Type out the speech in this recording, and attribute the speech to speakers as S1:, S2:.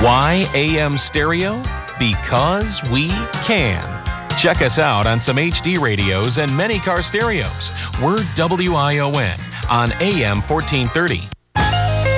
S1: Why AM stereo? Because we can. Check us out on some HD radios and many car stereos. We're WION on AM 1430